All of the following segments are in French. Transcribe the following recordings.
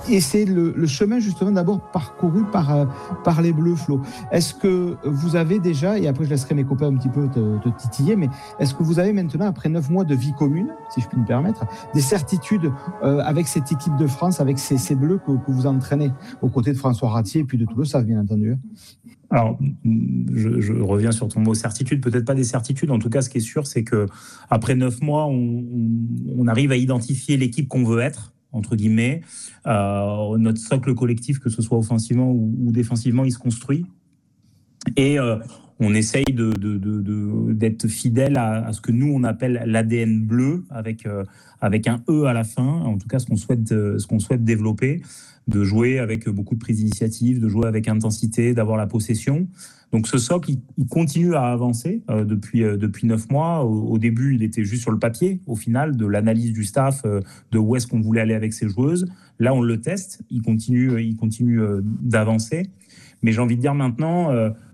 Et c'est le chemin justement d'abord parcouru par les Bleus, Flo. Est-ce que vous avez déjà, et après je laisserai mes copains un petit peu te titiller, mais est-ce que vous avez maintenant, après 9 mois de vie commune, si je puis me permettre, des certitudes avec cette équipe de France, avec ces Bleus que vous entraînez, aux côtés de François Ratier et puis de Toulouse, ça bien entendu? Alors, je reviens sur ton mot certitude, peut-être pas des certitudes. En tout cas, ce qui est sûr, c'est que après 9 mois, on arrive à identifier l'équipe qu'on veut être, entre guillemets. Notre socle collectif, que ce soit offensivement ou défensivement, il se construit. Et on essaye d'être fidèle à ce que nous, on appelle l'ADN bleu, avec un E à la fin, en tout cas ce qu'on souhaite développer, de jouer avec beaucoup de prise d'initiative, de jouer avec intensité, d'avoir la possession. Donc ce socle, il continue à avancer depuis 9 mois. Au début, il était juste sur le papier, au final, de l'analyse du staff, de où est-ce qu'on voulait aller avec ces joueuses. Là, on le teste, il continue d'avancer. Mais j'ai envie de dire maintenant...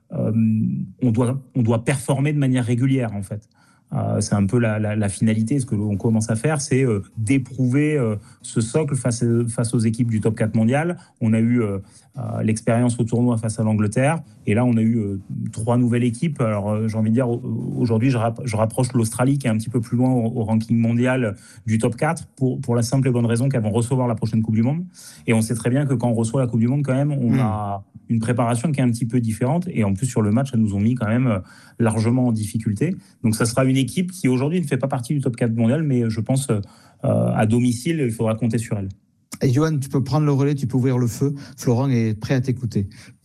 on doit performer de manière régulière, en fait. C'est un peu la finalité. Ce que l'on commence à faire, c'est d'éprouver ce socle face aux équipes du top 4 mondial. On a eu l'expérience au tournoi face à l'Angleterre, et là on a eu 3 nouvelles équipes. Alors j'ai envie de dire, aujourd'hui je rapproche l'Australie, qui est un petit peu plus loin au ranking mondial du top 4, pour la simple et bonne raison qu'elles vont recevoir la prochaine Coupe du Monde. Et on sait très bien que quand on reçoit la Coupe du Monde, quand même, on a une préparation qui est un petit peu différente, et en plus sur le match, elles nous ont mis quand même largement en difficulté. Donc ça sera une équipe qui aujourd'hui ne fait pas partie du top 4 mondial, mais je pense à domicile, il faudra compter sur elle. Et Johan, tu peux prendre le relais, tu peux ouvrir le feu. Florent est prêt à t'écouter.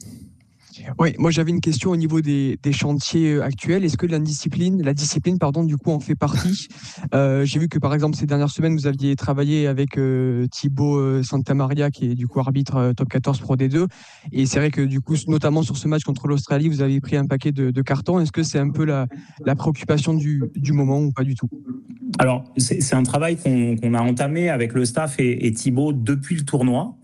Oui, moi j'avais une question au niveau des chantiers actuels. Est-ce que la discipline, du coup, en fait partie? J'ai vu que par exemple ces dernières semaines, vous aviez travaillé avec Thibaut Santamaria, qui est du coup arbitre top 14 Pro D2. Et c'est vrai que du coup, notamment sur ce match contre l'Australie, vous avez pris un paquet de cartons. Est-ce que c'est un peu la préoccupation du moment ou pas du tout? Alors, c'est un travail qu'on a entamé avec le staff et Thibaut depuis le tournoi.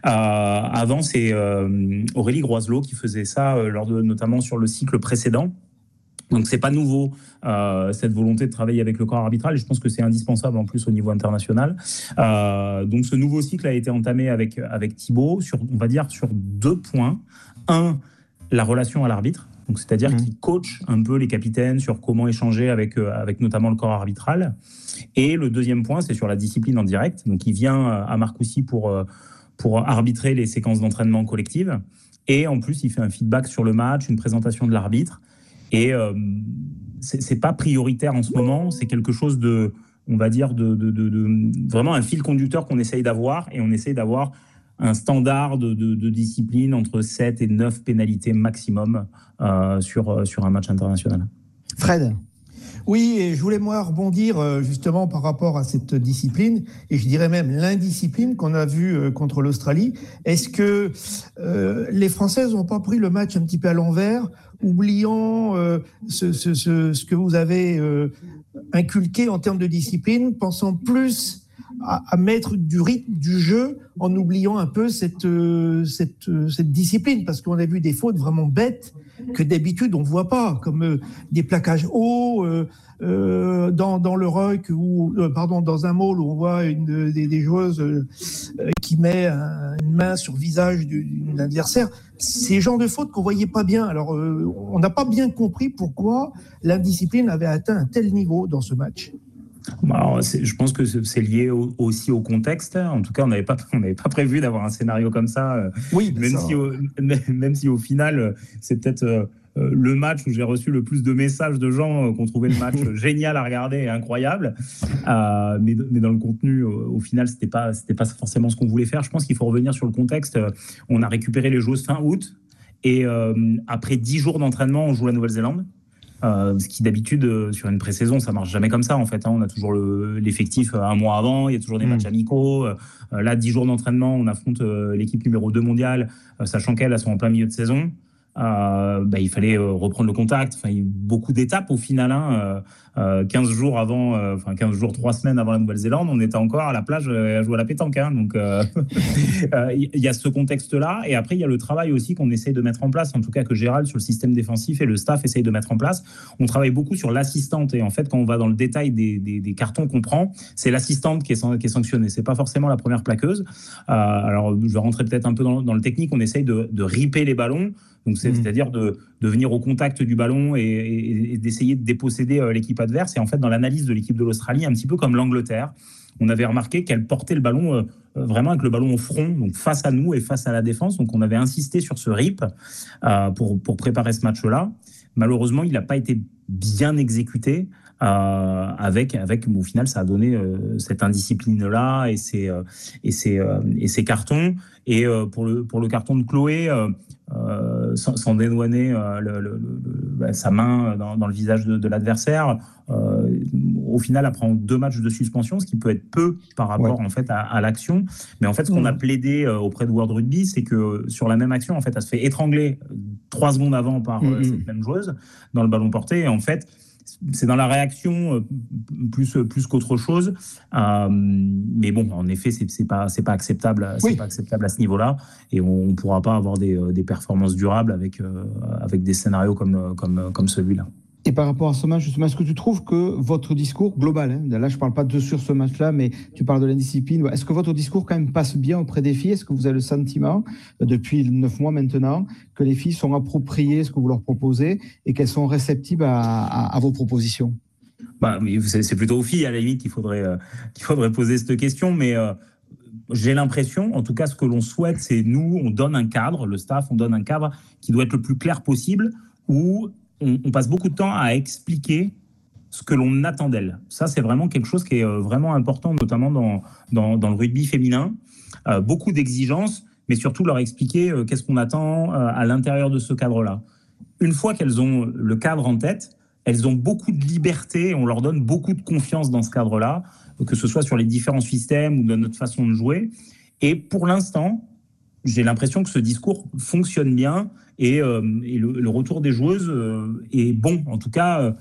Avant, c'est Aurélie Groiselot qui faisait ça, notamment sur le cycle précédent. Donc, c'est pas nouveau, cette volonté de travailler avec le corps arbitral. Et je pense que c'est indispensable en plus au niveau international. Donc, ce nouveau cycle a été entamé avec Thibaut on va dire, sur 2 points. Un, la relation à l'arbitre. Donc, c'est-à-dire qu'il coach un peu les capitaines sur comment échanger avec notamment le corps arbitral. Et le deuxième point, c'est sur la discipline en direct. Donc, il vient à Marcoussis pour arbitrer les séquences d'entraînement collectives. Et en plus, il fait un feedback sur le match, une présentation de l'arbitre. Et c'est pas prioritaire en ce moment. C'est quelque chose de, on va dire, de vraiment un fil conducteur qu'on essaye d'avoir. Et on essaye d'avoir un standard de discipline entre 7 et 9 pénalités maximum sur un match international. Fred? Oui, et je voulais moi rebondir justement par rapport à cette discipline, et je dirais même l'indiscipline qu'on a vue contre l'Australie. Est-ce que les Françaises n'ont pas pris le match un petit peu à l'envers, oubliant ce que vous avez inculqué en termes de discipline, pensant plus à mettre du rythme du jeu en oubliant un peu cette discipline, parce qu'on a vu des fautes vraiment bêtes que d'habitude on ne voit pas, comme des plaquages hauts dans le ruck, ou dans un maul où on voit des joueuses qui met une main sur le visage d'un adversaire. C'est le genre de fautes qu'on ne voyait pas bien. Alors on n'a pas bien compris pourquoi l'indiscipline avait atteint un tel niveau dans ce match. Alors, je pense que c'est lié aussi au contexte. En tout cas, on n'avait pas prévu d'avoir un scénario comme ça. Oui, même si au final, c'est peut-être le match où j'ai reçu le plus de messages de gens qui ont trouvé le match génial à regarder et incroyable. Mais dans le contenu, au final, c'était pas forcément ce qu'on voulait faire. Je pense qu'il faut revenir sur le contexte. On a récupéré les joueuses fin août, et après 10 jours d'entraînement, on joue la Nouvelle-Zélande. Ce qui d'habitude sur une pré-saison, ça marche jamais comme ça en fait. On a toujours l'effectif un mois avant, il y a toujours des matchs amicaux. Là, 10 jours d'entraînement, on affronte l'équipe numéro 2 mondiale, sachant qu'elles sont en plein milieu de saison. il fallait reprendre le contact. Enfin, il y a eu beaucoup d'étapes au final. 15 jours avant, 15 jours, 3 semaines avant la Nouvelle-Zélande, on était encore à la plage à jouer à la pétanque. Donc, il y a ce contexte-là. Et après, il y a le travail aussi qu'on essaye de mettre en place, en tout cas que Gérald, sur le système défensif et le staff essaye de mettre en place. On travaille beaucoup sur l'assistante. Et en fait, quand on va dans le détail des cartons qu'on prend, c'est l'assistante qui est sanctionnée. C'est pas forcément la première plaqueuse. Alors, je vais rentrer peut-être un peu dans le technique. On essaye de ripper les ballons. Donc, c'est-à-dire de venir au contact du ballon et d'essayer de déposséder l'équipe adverse. Et en fait, dans l'analyse de l'équipe de l'Australie, un petit peu comme l'Angleterre, on avait remarqué qu'elle portait le ballon vraiment avec le ballon au front, donc face à nous et face à la défense. Donc, on avait insisté sur ce rip pour préparer ce match-là. Malheureusement, il n'a pas été bien exécuté. Avec au final, ça a donné cette indiscipline-là et ces cartons. Et pour le carton de Chloé, sans dédouaner sa main dans le visage de l'adversaire, au final, elle prend 2 matchs de suspension, ce qui peut être peu par rapport en fait à l'action. Mais en fait, ce qu'on a plaidé auprès de World Rugby, c'est que sur la même action, en fait, elle se fait étrangler 3 secondes avant par cette même joueuse dans le ballon porté. Et en fait, c'est dans la réaction plus qu'autre chose, mais bon, en effet, c'est pas acceptable, c'est pas acceptable à ce niveau-là, et on pourra pas avoir des performances durables avec des scénarios comme celui-là. Et par rapport à ce match, justement, est-ce que tu trouves que votre discours global, là je ne parle pas de sur ce match-là, mais tu parles de l'indiscipline, est-ce que votre discours quand même passe bien auprès des filles? Est-ce que vous avez le sentiment, depuis 9 mois maintenant, que les filles sont appropriées ce que vous leur proposez et qu'elles sont réceptives à vos propositions? C'est plutôt aux filles, à la limite, qu'il faudrait poser cette question, mais j'ai l'impression, en tout cas, ce que l'on souhaite, c'est nous, on donne un cadre, le staff, on donne un cadre qui doit être le plus clair possible, où on passe beaucoup de temps à expliquer ce que l'on attend d'elle. Ça, c'est vraiment quelque chose qui est vraiment important, notamment dans le rugby féminin. Beaucoup d'exigences, mais surtout leur expliquer qu'est-ce qu'on attend à l'intérieur de ce cadre-là. Une fois qu'elles ont le cadre en tête, elles ont beaucoup de liberté, on leur donne beaucoup de confiance dans ce cadre-là, que ce soit sur les différents systèmes ou dans notre façon de jouer. Et pour l'instant, j'ai l'impression que ce discours fonctionne bien et le retour des joueuses est bon. En tout cas,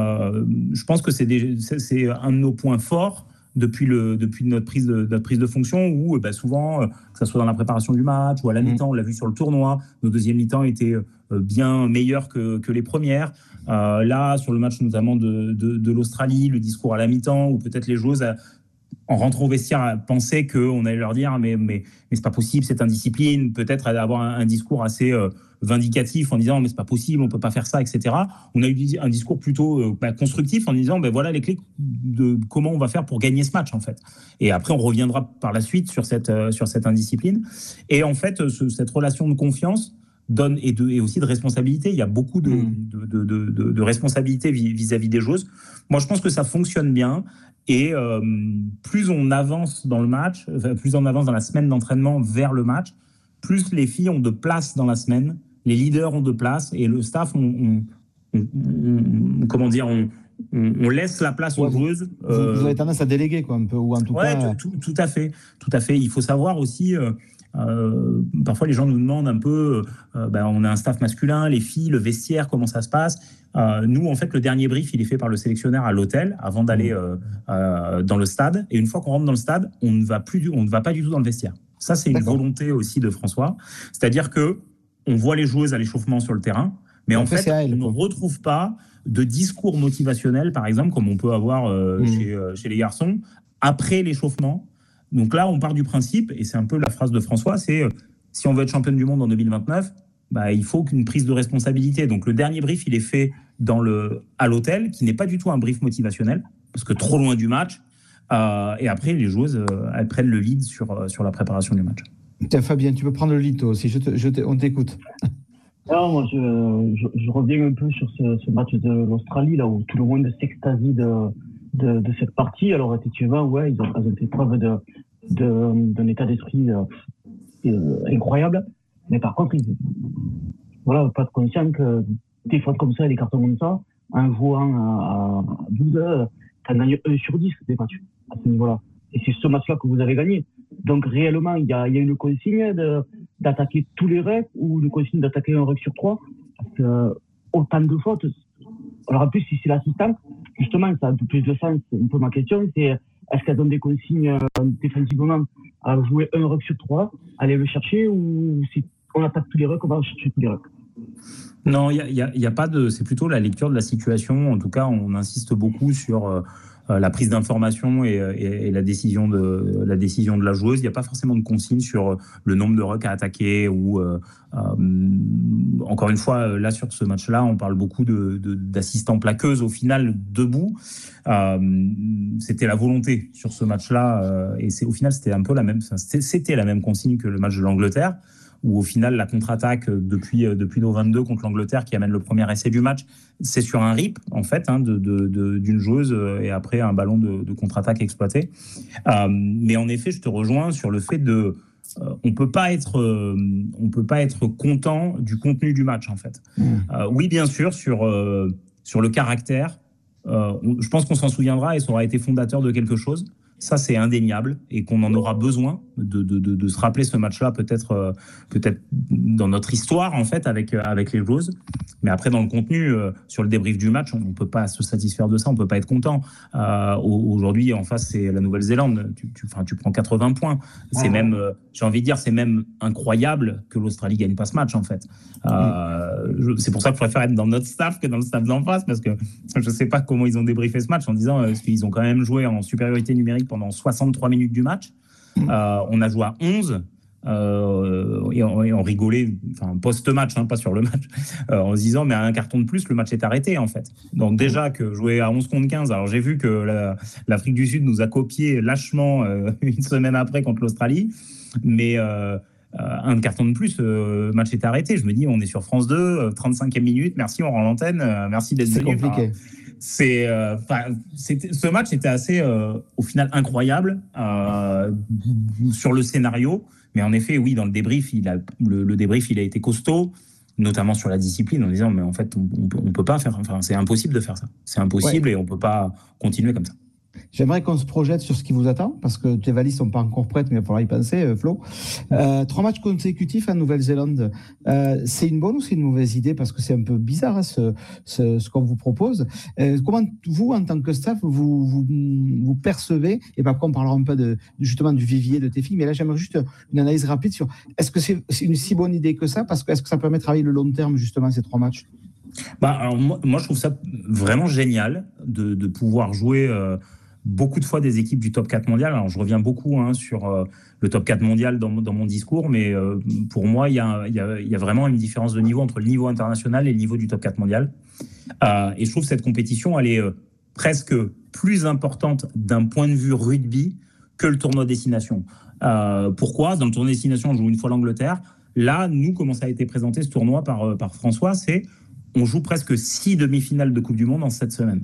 je pense que c'est un de nos points forts depuis notre prise de fonction, où souvent, que ce soit dans la préparation du match ou à la mi-temps, on l'a vu sur le tournoi, nos deuxièmes mi-temps étaient bien meilleurs que les premières. Là, sur le match notamment de l'Australie, le discours à la mi-temps, où peut-être les joueuses, en rentrant au vestiaire, pensaient qu'on allait leur dire mais c'est pas possible, cette indiscipline, peut-être avoir un discours assez vindicatif en disant mais c'est pas possible, on peut pas faire ça, etc. On a eu un discours plutôt constructif en disant voilà les clés de comment on va faire pour gagner ce match en fait. Et après on reviendra par la suite sur cette indiscipline. Et en fait cette relation de confiance donne et aussi de responsabilité. Il y a beaucoup de responsabilité vis-à-vis des joueuses. Moi je pense que ça fonctionne bien. Et plus on avance dans le match, plus on avance dans la semaine d'entraînement vers le match, plus les filles ont de place dans la semaine, les leaders ont de place et le staff, on laisse la place aux joueuses. Vous avez tendance à déléguer quoi, un peu, ou en tout cas. Tout à fait. Il faut savoir aussi. Parfois, les gens nous demandent un peu, on a un staff masculin, les filles, le vestiaire, comment ça se passe. Nous, en fait, le dernier brief, il est fait par le sélectionneur à l'hôtel avant d'aller dans le stade. Et une fois qu'on rentre dans le stade, on ne va pas du tout dans le vestiaire. Ça, c'est une volonté aussi de François. C'est-à-dire que on voit les joueuses à l'échauffement sur le terrain, mais en fait, on ne retrouve pas de discours motivationnel, par exemple, comme on peut avoir chez les garçons, après l'échauffement. Donc là, on part du principe, et c'est un peu la phrase de François, c'est si on veut être championne du monde en 2029, il faut qu'une prise de responsabilité. Donc le dernier brief, il est fait à l'hôtel, qui n'est pas du tout un brief motivationnel, parce que trop loin du match. Et après, les joueuses, elles prennent le lead sur la préparation du match. Tiens, Fabien, tu peux prendre le lead toi aussi, on t'écoute. Alors, moi, je reviens un peu sur ce match de l'Australie, là où tout le monde s'extasie de cette partie. Alors, effectivement, ils ont fait preuve d'un état d'esprit incroyable. Mais par contre, pas être conscient que des fautes comme ça, des cartons comme ça, en jouant à 12 heures, t'as gagné 1 sur 10 des matchs à ce niveau-là. Et c'est ce match-là que vous avez gagné. Donc, réellement, il y a une consigne de d'attaquer tous les rucks ou une consigne d'attaquer un ruck sur 3? Parce que autant de fautes. Alors en plus, si c'est l'assistant, justement, ça a un peu plus de sens. Un peu ma question, c'est est-ce qu'elles ont des consignes défensivement à jouer un ruck sur 3, aller le chercher, ou si on attaque tous les rucks, on va chercher tous les rucks? Non, il y a pas de. C'est plutôt la lecture de la situation. En tout cas, on insiste beaucoup sur la prise d'information et la décision de la joueuse. Il n'y a pas forcément de consigne sur le nombre de rucks à attaquer ou encore une fois là sur ce match-là, on parle beaucoup d'assistants plaqueuses au final debout. C'était la volonté sur ce match-là et au final c'était un peu la même consigne que le match de l'Angleterre, où au final la contre-attaque depuis nos 22 contre l'Angleterre qui amène le premier essai du match, c'est sur un rip en fait d'une joueuse et après un ballon de contre-attaque exploité. Mais en effet, je te rejoins sur le fait on peut pas être content du contenu du match en fait. Oui, bien sûr sur le caractère, je pense qu'on s'en souviendra et ça aura été fondateur de quelque chose. Ça, c'est indéniable et qu'on en aura besoin de se rappeler ce match-là, peut-être dans notre histoire, en fait, avec les joueuses. Mais après, dans le contenu, sur le débrief du match, on ne peut pas se satisfaire de ça, on ne peut pas être content. Aujourd'hui, en face, c'est la Nouvelle-Zélande. Tu prends 80 points. C'est même, j'ai envie de dire, c'est même incroyable que l'Australie ne gagne pas ce match, en fait. C'est pour ça que je préfère être dans notre staff que dans le staff d'en face, parce que je ne sais pas comment ils ont débriefé ce match en disant qu'ils ont quand même joué en supériorité numérique pendant 63 minutes du match. On a joué à 11 et on rigolait, post-match, pas sur le match, en se disant mais à un carton de plus, le match est arrêté en fait. Donc déjà que jouer à 11 contre 15, alors j'ai vu que l'Afrique du Sud nous a copié lâchement une semaine après contre l'Australie, mais un carton de plus, le match est arrêté. Je me dis on est sur France 2, 35e minute, merci, on rend l'antenne, merci d'être venu. C'est compliqué. Ce match était assez, au final, incroyable sur le scénario. Mais en effet, oui, dans le débrief, le débrief, il a été costaud, notamment sur la discipline, en disant, mais en fait, on peut pas faire, c'est impossible de faire ça. C'est impossible et on peut pas continuer comme ça. J'aimerais qu'on se projette sur ce qui vous attend, parce que tes valises sont pas encore prêtes, mais il va falloir y penser, Flo. 3 matchs consécutifs en Nouvelle-Zélande. C'est une bonne ou c'est une mauvaise idée? Parce que c'est un peu bizarre, ce qu'on vous propose. Comment vous, en tant que staff, vous percevez, et puis après on parlera un peu justement du vivier de tes filles, mais là j'aimerais juste une analyse rapide sur, est-ce que c'est une si bonne idée que ça? Parce que est-ce que ça permet de travailler le long terme, justement, ces 3 matchs? Alors moi, je trouve ça vraiment génial de pouvoir jouer beaucoup de fois des équipes du top 4 mondial. Alors, je reviens beaucoup sur le top 4 mondial dans mon discours, mais pour moi, il y a vraiment une différence de niveau entre le niveau international et le niveau du top 4 mondial. Et je trouve que cette compétition, elle est presque plus importante d'un point de vue rugby que le tournoi destination. Pourquoi? Dans le tournoi destination, on joue une fois l'Angleterre. Là, nous, comment ça a été présenté ce tournoi par François, c'est on joue presque 6 demi-finales de Coupe du Monde en 7 semaines.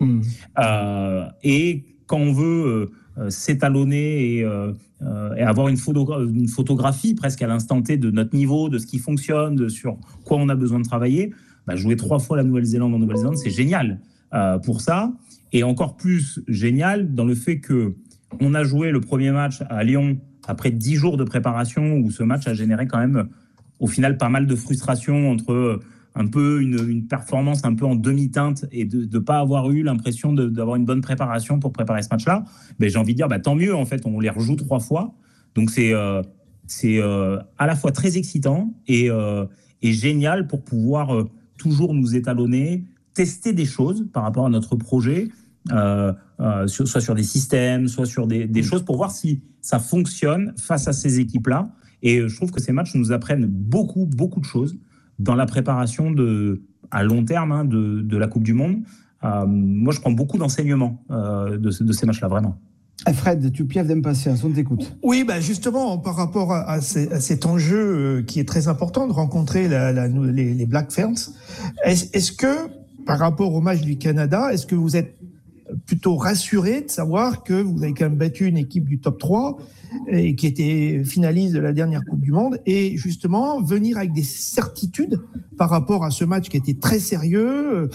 Et quand on veut s'étalonner et avoir une photographie presque à l'instant T de notre niveau, de ce qui fonctionne, sur quoi on a besoin de travailler, jouer 3 fois la Nouvelle-Zélande en Nouvelle-Zélande, c'est génial pour ça. Et encore plus génial dans le fait qu'on a joué le premier match à Lyon après 10 jours de préparation, où ce match a généré quand même au final pas mal de frustration entre un peu une performance un peu en demi-teinte et de ne pas avoir eu l'impression d'avoir une bonne préparation pour préparer ce match-là. Mais j'ai envie de dire, tant mieux, en fait, on les rejoue 3 fois. Donc c'est à la fois très excitant et génial pour pouvoir toujours nous étalonner, tester des choses par rapport à notre projet, soit sur des systèmes, soit sur des choses pour voir si ça fonctionne face à ces équipes-là. Et je trouve que ces matchs nous apprennent beaucoup, beaucoup de choses dans la préparation à long terme de la Coupe du Monde. Moi, je prends beaucoup d'enseignements de ces matchs-là, vraiment. Fred, tu pièves d'impatience, on t'écoute. Oui, justement, par rapport à cet enjeu qui est très important de rencontrer les Black Ferns, est-ce que, par rapport au match du Canada, est-ce que vous êtes plutôt rassuré de savoir que vous avez quand même battu une équipe du top 3 et qui était finaliste de la dernière Coupe du Monde, et justement venir avec des certitudes par rapport à ce match qui était très sérieux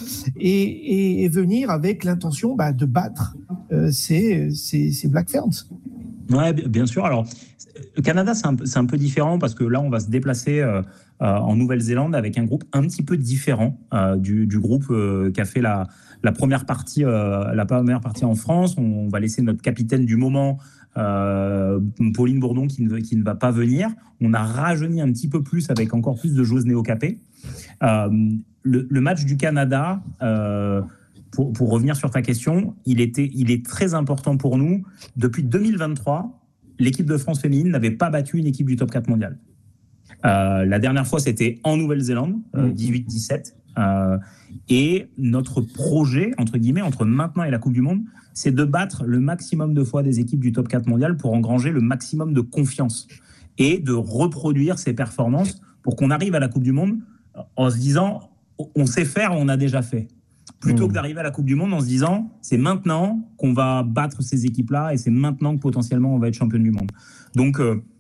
et venir avec l'intention de battre ces Black Ferns? Ouais, bien sûr. Alors, le Canada, c'est un peu différent parce que là, on va se déplacer en Nouvelle-Zélande avec un groupe un petit peu différent du groupe qui a fait la première partie en France. On va laisser notre capitaine du moment, Pauline Bourdon, qui ne va pas venir. On a rajeuni un petit peu plus avec encore plus de joueuses néo-capées. Le match du Canada, pour revenir sur ta question, il est très important pour nous. Depuis 2023, l'équipe de France féminine n'avait pas battu une équipe du top 4 mondial. La dernière fois, c'était en Nouvelle-Zélande, 18-17. Et notre projet, entre guillemets, entre maintenant et la Coupe du Monde, c'est de battre le maximum de fois des équipes du top 4 mondial pour engranger le maximum de confiance et de reproduire ces performances pour qu'on arrive à la Coupe du Monde en se disant on sait faire, on a déjà fait. Plutôt que d'arriver à la Coupe du Monde en se disant c'est maintenant qu'on va battre ces équipes-là et c'est maintenant que potentiellement on va être championne du monde. Donc,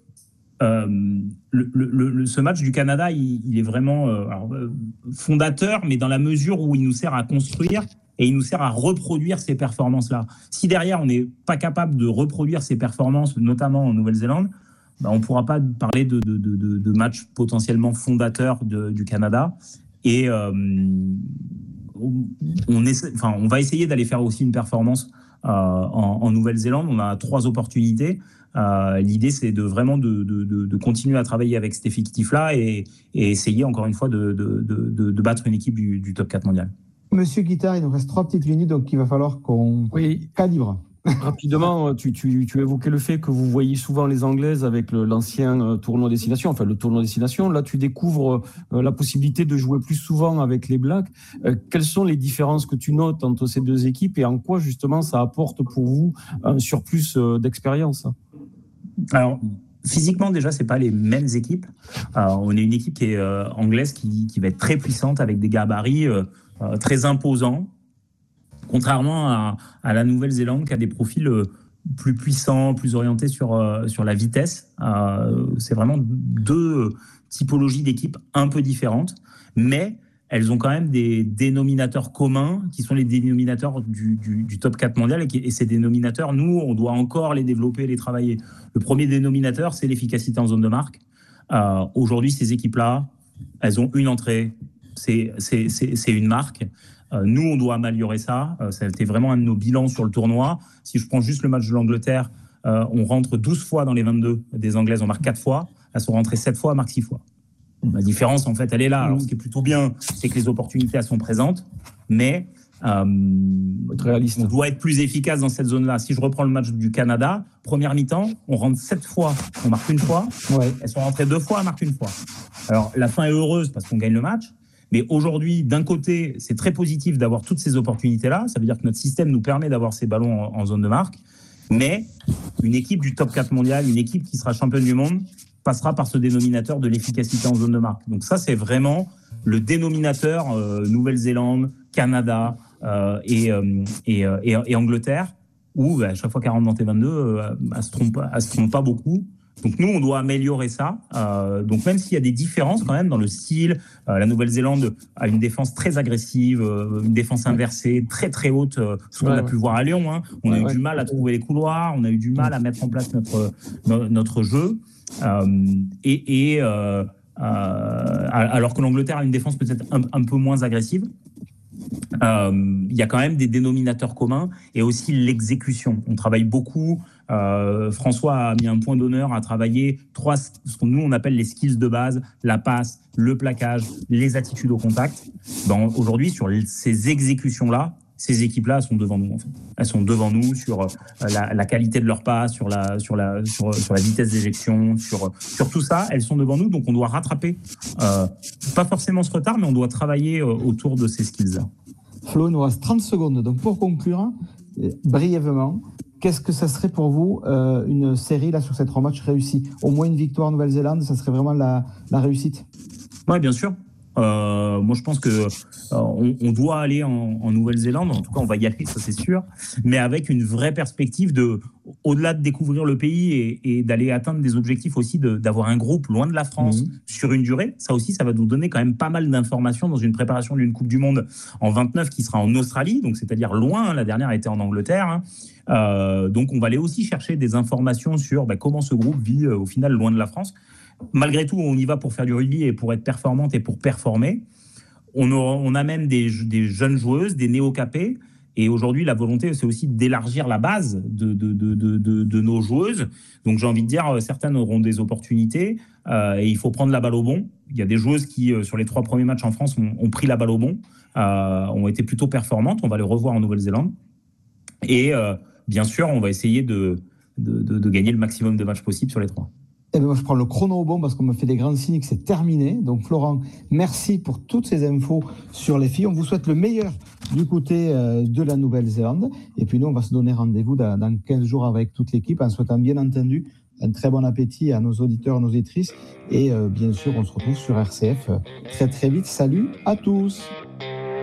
ce match du Canada, il est vraiment fondateur, mais dans la mesure où il nous sert à construire et il nous sert à reproduire ces performances-là. Si derrière, on n'est pas capable de reproduire ces performances, notamment en Nouvelle-Zélande, on ne pourra pas parler de match potentiellement fondateur du Canada. Et on va essayer d'aller faire aussi une performance en Nouvelle-Zélande. On a 3 opportunités. L'idée, c'est de continuer à travailler avec cet effectif-là et essayer, encore une fois, de battre une équipe du top 4 mondial. Monsieur Guittard, il nous reste 3 petites minutes, donc il va falloir qu'on calibre. Rapidement, tu évoquais le fait que vous voyez souvent les Anglaises avec l'ancien tournoi destination, enfin le tournoi destination. Là, tu découvres la possibilité de jouer plus souvent avec les Blacks. Quelles sont les différences que tu notes entre ces deux équipes et en quoi, justement, ça apporte pour vous un surplus d'expérience? Alors, physiquement, déjà, c'est pas les mêmes équipes. On est une équipe qui est anglaise qui va être très puissante avec des gabarits très imposants. Contrairement à la Nouvelle-Zélande qui a des profils plus puissants, plus orientés sur la vitesse. C'est vraiment 2 typologies d'équipes un peu différentes, mais elles ont quand même des dénominateurs communs qui sont les dénominateurs du top 4 mondial. Et ces dénominateurs, nous, on doit encore les développer, les travailler. Le premier dénominateur, c'est l'efficacité en zone de marque. Aujourd'hui, ces équipes-là, elles ont une entrée, c'est une marque. Nous, on doit améliorer ça. Ça a été vraiment un de nos bilans sur le tournoi. Si je prends juste le match de l'Angleterre, on rentre 12 fois dans les 22 des Anglaises, on marque 4 fois. Elles sont rentrées 7 fois, on marque 6 fois. La différence, en fait, elle est là. Alors, ce qui est plutôt bien, c'est que les opportunités, elles sont présentes, mais on doit être plus efficace dans cette zone-là. Si je reprends le match du Canada, première mi-temps, on rentre 7 fois, on marque 1 fois. Ouais. Elles sont rentrées 2 fois, elles marquent 1 fois. Alors, la fin est heureuse parce qu'on gagne le match. Mais aujourd'hui, d'un côté, c'est très positif d'avoir toutes ces opportunités-là. Ça veut dire que notre système nous permet d'avoir ces ballons en zone de marque. Mais une équipe du top 4 mondial, une équipe qui sera championne du monde, passera par ce dénominateur de l'efficacité en zone de marque. Donc ça, c'est vraiment le dénominateur Nouvelle-Zélande, Canada et Angleterre, où à chaque fois qu'elle rentre dans T22, elle ne se trompe pas beaucoup. Donc nous, on doit améliorer ça. Donc même s'il y a des différences quand même dans le style, la Nouvelle-Zélande a une défense très agressive, une défense inversée, très très haute, ce qu'on a pu voir à Lyon. Hein. On a eu du mal à trouver les couloirs, on a eu du mal à mettre en place notre jeu. Alors que l'Angleterre a une défense peut-être un peu moins agressive. Il y a quand même des dénominateurs communs et aussi l'exécution. On travaille beaucoup. François a mis un point d'honneur à travailler ce que nous on appelle les skills de base, la passe, le plaquage, les attitudes au contact. Aujourd'hui, sur ces exécutions-là, ces équipes-là, elles sont devant nous. En fait. Elles sont devant nous sur la qualité de leur passe, sur la vitesse d'éjection, sur tout ça. Elles sont devant nous, donc on doit rattraper, pas forcément ce retard, mais on doit travailler autour de ces skills-là. Flo, il nous reste 30 secondes. Donc pour conclure, brièvement, qu'est-ce que ça serait pour vous une série là sur ces 3 matchs réussis? Au moins une victoire en Nouvelle-Zélande, ça serait vraiment la réussite? Oui, bien sûr. Moi, je pense que on doit aller en Nouvelle-Zélande. En tout cas, on va y aller, ça c'est sûr. Mais avec une vraie perspective au-delà de découvrir le pays et d'aller atteindre des objectifs aussi, d'avoir un groupe loin de la France sur une durée. Ça aussi, ça va nous donner quand même pas mal d'informations dans une préparation d'une Coupe du Monde en 29 qui sera en Australie, donc c'est-à-dire loin. La dernière était en Angleterre. Donc, on va aller aussi chercher des informations sur comment ce groupe vit au final loin de la France. Malgré tout, on y va pour faire du rugby et pour être performante et pour performer. On amène des jeunes joueuses, des néo-capés. Et aujourd'hui, la volonté, c'est aussi d'élargir la base de nos joueuses. Donc, j'ai envie de dire, certaines auront des opportunités et il faut prendre la balle au bon. Il y a des joueuses qui, sur les 3 premiers matchs en France, ont pris la balle au bon, ont été plutôt performantes. On va les revoir en Nouvelle-Zélande. Et bien sûr, on va essayer de gagner le maximum de matchs possibles sur les 3. Eh bien, moi, je prends le chrono au bon parce qu'on me fait des grands signes que c'est terminé. Donc, Florent, merci pour toutes ces infos sur les filles. On vous souhaite le meilleur du côté de la Nouvelle-Zélande. Et puis, nous, on va se donner rendez-vous dans 15 jours avec toute l'équipe en souhaitant bien entendu un très bon appétit à nos auditeurs, à nos auditrices. Et bien sûr, on se retrouve sur RCF très, très vite. Salut à tous.